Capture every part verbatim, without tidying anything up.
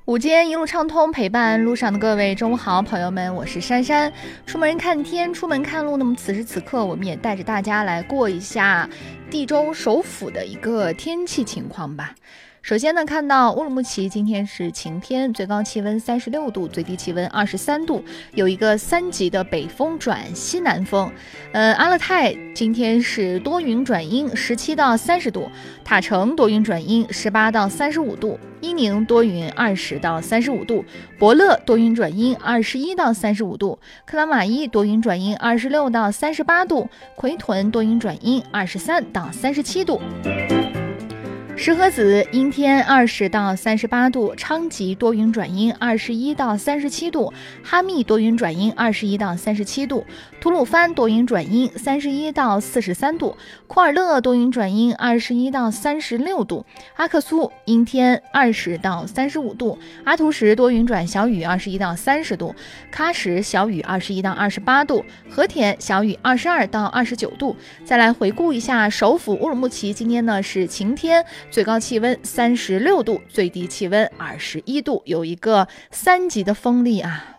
午间一路畅通，陪伴路上的各位，中午好，朋友们，我是珊珊。出门看天，出门看路，那么此时此刻，我们也带着大家来过一下地州首府的一个天气情况吧。首先呢，看到乌鲁木齐今天是晴天，最高气温三十六度，最低气温二十三度，有一个三级的北风转西南风。呃，阿勒泰今天是多云转阴，十七到三十度；塔城多云转阴，十八到三十五度；伊宁多云，二十到三十五度；博乐多云转阴，二十一到三十五度；克拉玛依多云转阴，二十六到三十八度；奎屯多云转阴，二十三到三十七度。石河子阴天，二十到三十八度；昌吉多云转阴，二十一到三十七度；哈密多云转阴，二十一到三十七度；吐鲁番多云转阴，三十一到四十三度；库尔勒多云转阴，二十一到三十六度；阿克苏阴天，二十到三十五度；阿图什多云转小雨，二十一到三十度；喀什小雨，二十一到二十八度；和田小雨，二十二到二十九度。再来回顾一下首府乌鲁木齐，今天呢是晴天，最高气温三十六度，最低气温二十一度，有一个三级的风力啊。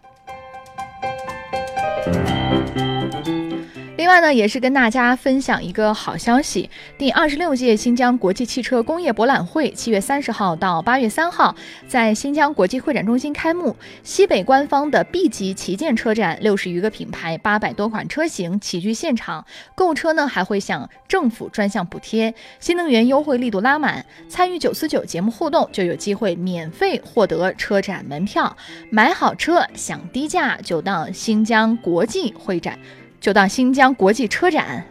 另外呢，也是跟大家分享一个好消息，第二十六届新疆国际汽车工业博览会七月三十号到八月三号在新疆国际会展中心开幕。西北官方的 B 级旗舰车展，六十余个品牌，八百多款车型齐聚现场。购车呢还会享政府专项补贴，新能源优惠力度拉满。参与九四九节目互动就有机会免费获得车展门票，买好车享低价就到新疆国际会展。就到新疆国际车展